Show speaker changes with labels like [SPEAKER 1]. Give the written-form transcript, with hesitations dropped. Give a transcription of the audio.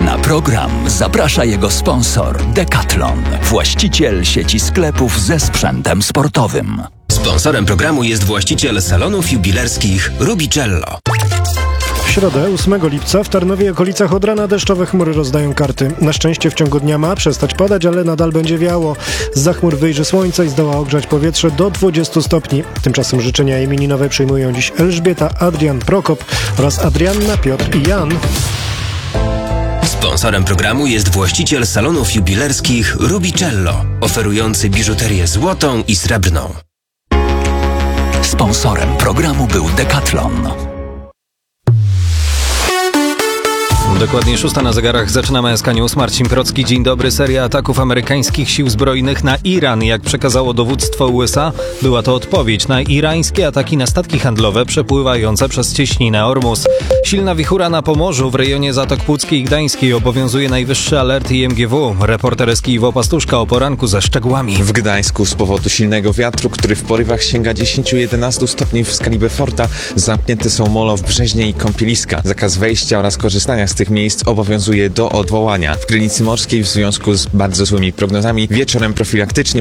[SPEAKER 1] Na program zaprasza jego sponsor Decathlon, właściciel sieci sklepów ze sprzętem sportowym.
[SPEAKER 2] Sponsorem programu jest właściciel salonów jubilerskich Rubicello.
[SPEAKER 3] W środę, 8 lipca, w Tarnowie i okolicach od rana deszczowe chmury rozdają karty. Na szczęście w ciągu dnia ma przestać padać, ale nadal będzie wiało. Zza chmur wyjrzy słońce i zdoła ogrzać powietrze do 20 stopni. Tymczasem życzenia imieninowe przyjmują dziś Elżbieta, Adrian, Prokop oraz Adrianna, Piotr i Jan.
[SPEAKER 2] Sponsorem programu jest właściciel salonów jubilerskich Rubicello, oferujący biżuterię złotą i srebrną.
[SPEAKER 1] Sponsorem programu był Decathlon.
[SPEAKER 4] Dokładnie 6 na zegarach. Zaczynamy SK News. Marcin Procki. Dzień dobry. Seria ataków amerykańskich sił zbrojnych na Iran. Jak przekazało dowództwo USA, była to odpowiedź na irańskie ataki na statki handlowe przepływające przez cieśninę Ormus. Silna wichura na Pomorzu w rejonie Zatok Puckiej i Gdańskiej. Obowiązuje najwyższy alert IMGW. Reporter Iwo Pastuszka o poranku ze szczegółami.
[SPEAKER 5] W Gdańsku z powodu silnego wiatru, który w porywach sięga 10-11 stopni w skali Beauforta, zamknięte są molo w Brzeźnie i kąpieliska. Zakaz wejścia oraz korzystania z tych miejsc obowiązuje do odwołania. W Krynicy Morskiej w związku z bardzo złymi prognozami wieczorem profilaktycznie